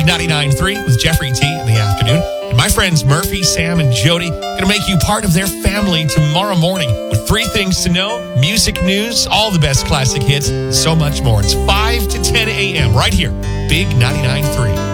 99.3 with Jeffrey T in the afternoon. And my friends Murphy, Sam, and Jody going to make you part of their family tomorrow morning with 3 things to know, music news, all the best classic hits, and so much more. It's 5 to 10 a.m. right here, Big 99.3.